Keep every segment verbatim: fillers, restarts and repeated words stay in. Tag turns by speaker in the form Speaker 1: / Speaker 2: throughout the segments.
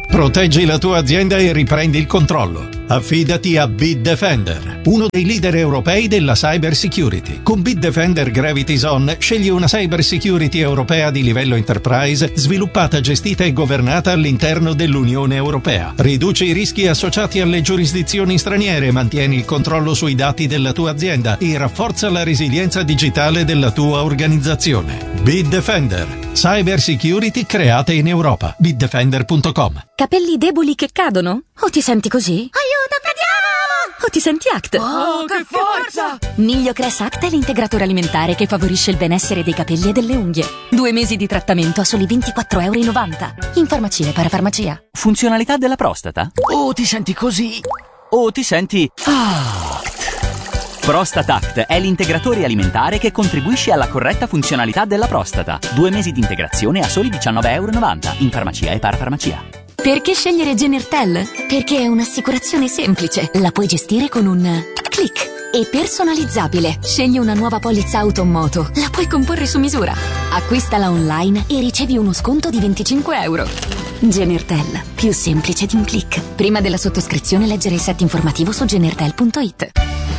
Speaker 1: Proteggi la tua azienda e riprendi il controllo. Affidati a Bitdefender, uno dei leader europei della cyber security. Con Bitdefender Gravity Zone scegli una cyber security europea di livello enterprise, sviluppata, gestita e governata all'interno dell'Unione Europea. Riduci i rischi associati alle giurisdizioni straniere, mantieni il controllo sui dati della tua azienda e rafforza la resilienza digitale della tua organizzazione. Bitdefender, cyber security creata in Europa. bitdefender punto com.
Speaker 2: Capelli deboli che cadono? O ti senti così?
Speaker 3: Aiuto, cadiamo!
Speaker 2: O ti senti Act?
Speaker 3: Oh, che forza!
Speaker 2: Migliocress Act è l'integratore alimentare che favorisce il benessere dei capelli e delle unghie. Due mesi di trattamento a soli ventiquattro e novanta euro. In farmacia e parafarmacia.
Speaker 4: Funzionalità della prostata?
Speaker 5: Oh, ti senti così?
Speaker 4: O ti senti Act? ProstataCT è l'integratore alimentare che contribuisce alla corretta funzionalità della prostata. Due mesi di integrazione a soli diciannove e novanta euro in farmacia e parafarmacia.
Speaker 2: Perché scegliere Genertel? Perché è un'assicurazione semplice. La puoi gestire con un click. E personalizzabile. Scegli una nuova polizza auto o moto. La puoi comporre su misura. Acquistala online e ricevi uno sconto di venticinque euro. Genertel. Più semplice di un click. Prima della sottoscrizione leggere il set informativo su genertel punto it.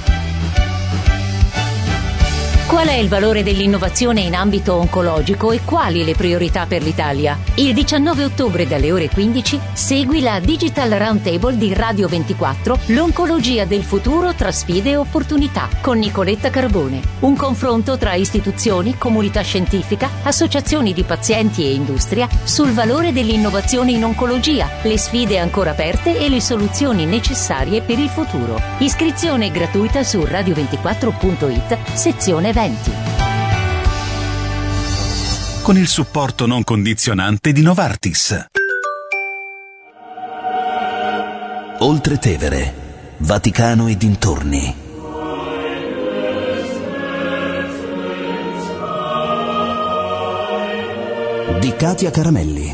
Speaker 6: Qual è il valore dell'innovazione in ambito oncologico e quali le priorità per l'Italia? Il diciannove ottobre dalle ore quindici segui la Digital Roundtable di Radio ventiquattro, l'oncologia del futuro tra sfide e opportunità, con Nicoletta Carbone. Un confronto tra istituzioni, comunità scientifica, associazioni di pazienti e industria sul valore dell'innovazione in oncologia, le sfide ancora aperte e le soluzioni necessarie per il futuro. Iscrizione gratuita su radio ventiquattro punto it, sezione eventi.
Speaker 7: Con il supporto non condizionante di Novartis.
Speaker 8: Oltre Tevere, Vaticano e dintorni. Di Katia Caramelli.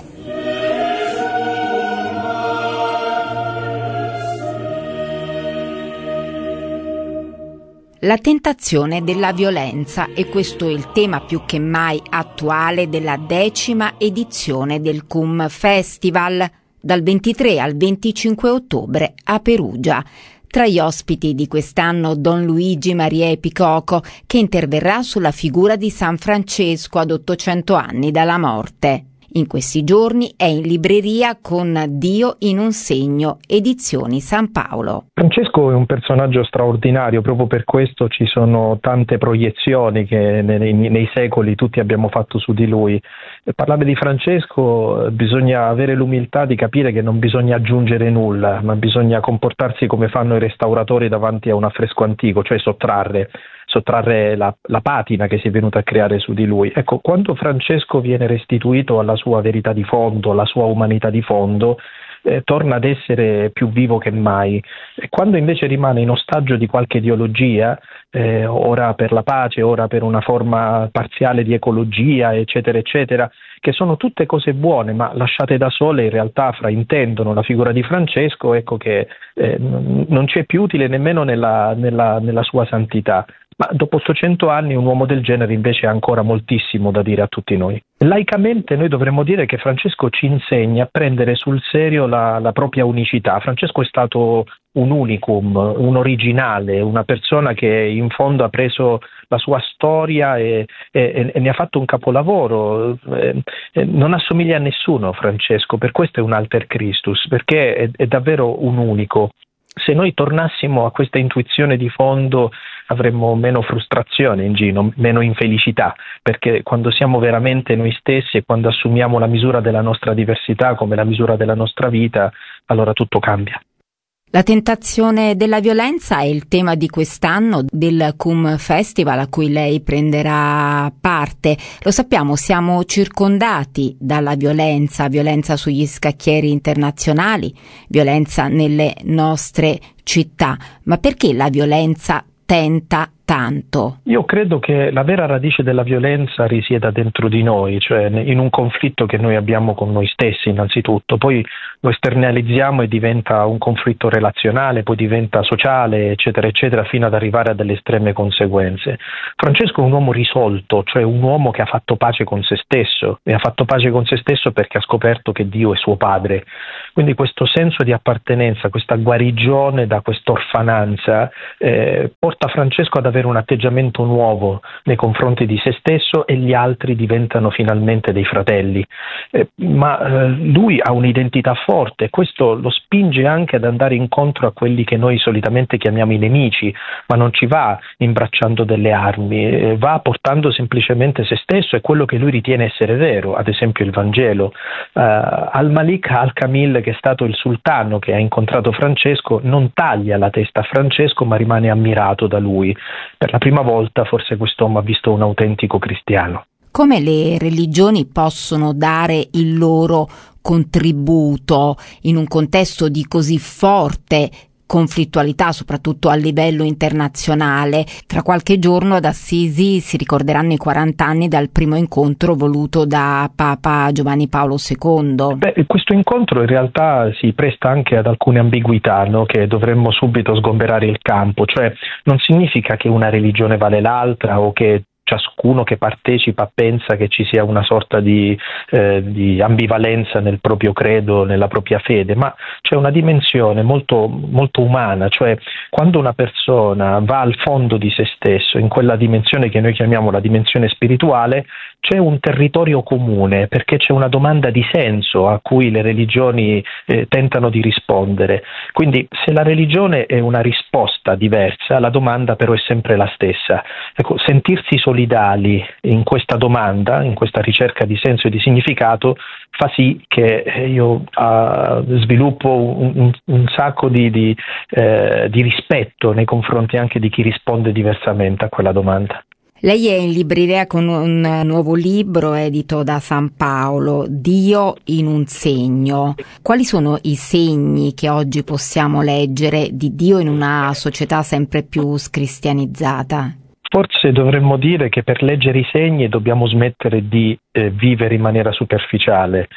Speaker 9: La tentazione della violenza, e questo è il tema più che mai attuale della decima edizione del C U M Festival, dal ventitré al venticinque ottobre a Perugia. Tra gli ospiti di quest'anno Don Luigi Maria Epicoco, che interverrà sulla figura di San Francesco ad ottocento anni dalla morte. In questi giorni è in libreria con Dio in un segno, edizioni San Paolo.
Speaker 10: Francesco è un personaggio straordinario, proprio per questo ci sono tante proiezioni che nei, nei secoli tutti abbiamo fatto su di lui. Per parlare di Francesco bisogna avere l'umiltà di capire che non bisogna aggiungere nulla, ma bisogna comportarsi come fanno i restauratori davanti a un affresco antico, cioè sottrarre. sottrarre la, la patina che si è venuta a creare su di lui. Ecco, quando Francesco viene restituito alla sua verità di fondo, alla sua umanità di fondo, eh, torna ad essere più vivo che mai. E quando invece rimane in ostaggio di qualche ideologia, eh, ora per la pace, ora per una forma parziale di ecologia, eccetera, eccetera, che sono tutte cose buone, ma lasciate da sole in realtà fraintendono la figura di Francesco, ecco che eh, non c'è più utile nemmeno nella, nella, nella sua santità. Ma dopo ottocento anni un uomo del genere invece ha ancora moltissimo da dire a tutti noi. Laicamente noi dovremmo dire che Francesco ci insegna a prendere sul serio la, la propria unicità. Francesco è stato un unicum, un originale, una persona che in fondo ha preso la sua storia e, e, e ne ha fatto un capolavoro. Eh, eh, non assomiglia a nessuno Francesco, per questo è un alter Christus, perché è, è davvero un unico. Se noi tornassimo a questa intuizione di fondo avremmo meno frustrazione in giro, meno infelicità, perché quando siamo veramente noi stessi e quando assumiamo la misura della nostra diversità come la misura della nostra vita, allora tutto cambia.
Speaker 9: La tentazione della violenza è il tema di quest'anno del C U M Festival a cui lei prenderà parte. Lo sappiamo, siamo circondati dalla violenza, violenza sugli scacchieri internazionali, violenza nelle nostre città. Ma perché la violenza tenta tanto?
Speaker 10: Io credo che la vera radice della violenza risieda dentro di noi, cioè in un conflitto che noi abbiamo con noi stessi innanzitutto, poi lo esternalizziamo e diventa un conflitto relazionale, poi diventa sociale, eccetera, eccetera, fino ad arrivare a delle estreme conseguenze. Francesco è un uomo risolto, cioè un uomo che ha fatto pace con se stesso, e ha fatto pace con se stesso perché ha scoperto che Dio è suo padre. Quindi questo senso di appartenenza, questa guarigione da questa orfananza eh, porta Francesco ad avere un atteggiamento nuovo nei confronti di se stesso, e gli altri diventano finalmente dei fratelli. Eh, ma eh, lui ha un'identità forte e questo lo spinge anche ad andare incontro a quelli che noi solitamente chiamiamo i nemici, ma non ci va imbracciando delle armi, eh, va portando semplicemente se stesso e quello che lui ritiene essere vero, ad esempio il Vangelo. Uh, Al-Malik Al-Kamil, che è stato il sultano che ha incontrato Francesco, non taglia la testa a Francesco ma rimane ammirato da lui. Per la prima volta forse quest'uomo ha visto un autentico cristiano.
Speaker 9: Come le religioni possono dare il loro contributo in un contesto di così forte conflittualità, soprattutto a livello internazionale? Tra qualche giorno ad Assisi si ricorderanno i quaranta anni dal primo incontro voluto da Papa Giovanni Paolo secondo.
Speaker 10: Beh, questo incontro in realtà si presta anche ad alcune ambiguità, no? Che dovremmo subito sgomberare il campo, cioè non significa che una religione vale l'altra o che ciascuno che partecipa pensa che ci sia una sorta di, eh, di ambivalenza nel proprio credo, nella propria fede, ma c'è una dimensione molto, molto umana, cioè quando una persona va al fondo di se stesso, in quella dimensione che noi chiamiamo la dimensione spirituale, c'è un territorio comune, perché c'è una domanda di senso a cui le religioni eh, tentano di rispondere. Quindi se la religione è una risposta diversa, la domanda però è sempre la stessa. Ecco, sentirsi solidali in questa domanda, in questa ricerca di senso e di significato, fa sì che io uh, sviluppo un, un, un sacco di, di, eh, di rispetto nei confronti anche di chi risponde diversamente a quella domanda.
Speaker 9: Lei è in libreria con un nuovo libro edito da San Paolo, Dio in un segno. Quali sono i segni che oggi possiamo leggere di Dio in una società sempre più scristianizzata?
Speaker 10: Forse dovremmo dire che per leggere i segni dobbiamo smettere di eh, vivere in maniera superficiale.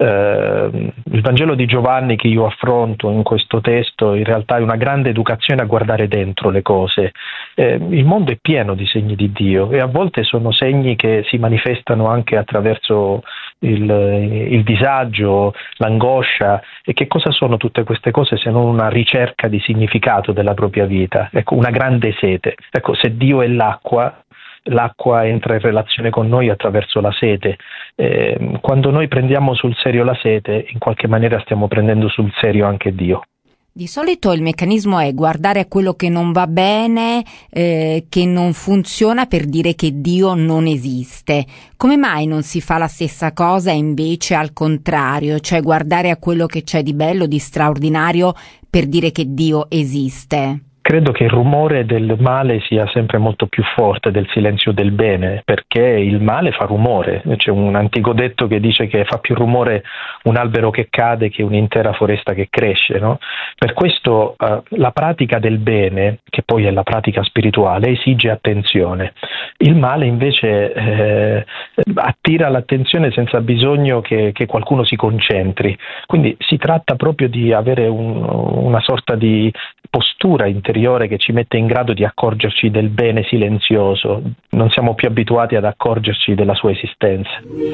Speaker 10: Eh, il Vangelo di Giovanni che io affronto in questo testo in realtà è una grande educazione a guardare dentro le cose. Eh, il mondo è pieno di segni di Dio e a volte sono segni che si manifestano anche attraverso il, il disagio, l'angoscia. E che cosa sono tutte queste cose se non una ricerca di significato della propria vita? Ecco, una grande sete. Ecco, se Dio è l'acqua, l'acqua entra in relazione con noi attraverso la sete. Eh, quando noi prendiamo sul serio la sete, in qualche maniera stiamo prendendo sul serio anche Dio.
Speaker 9: Di solito il meccanismo è guardare a quello che non va bene, eh, che non funziona, per dire che Dio non esiste. Come mai non si fa la stessa cosa invece al contrario, cioè guardare a quello che c'è di bello, di straordinario, per dire che Dio esiste?
Speaker 10: Credo che il rumore del male sia sempre molto più forte del silenzio del bene, perché il male fa rumore. C'è un antico detto che dice che fa più rumore un albero che cade che un'intera foresta che cresce, no? Per questo uh, la pratica del bene, che poi è la pratica spirituale, esige attenzione. Il male invece eh, attira l'attenzione senza bisogno che, che qualcuno si concentri. Quindi si tratta proprio di avere un, una sorta di postura interiore che ci mette in grado di accorgerci del bene silenzioso. Non siamo più abituati ad accorgerci della sua esistenza.